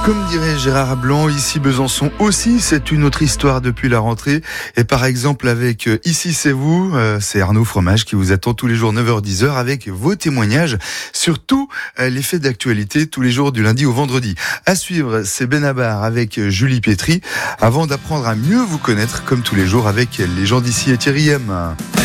Comme dirait Gérard Blanc, ici Besançon aussi, c'est une autre histoire depuis la rentrée. Et par exemple avec Ici c'est vous, c'est Arnaud Fromage qui vous attend tous les jours 9h-10h avec vos témoignages sur tous les faits d'actualité tous les jours du lundi au vendredi. À suivre, c'est Benabar avec Julie Pietri avant d'apprendre à mieux vous connaître comme tous les jours avec les gens d'ici et Thierry M.